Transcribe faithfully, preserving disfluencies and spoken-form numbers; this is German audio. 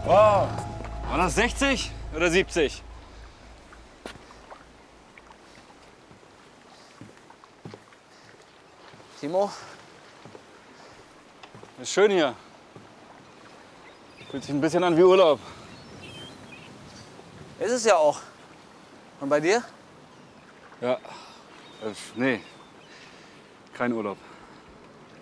Wow. War das sechzig oder siebzig? Timo? Ist schön hier. Fühlt sich ein bisschen an wie Urlaub. Ist es ja auch. Und bei dir? Ja. Äh, nee. Kein Urlaub.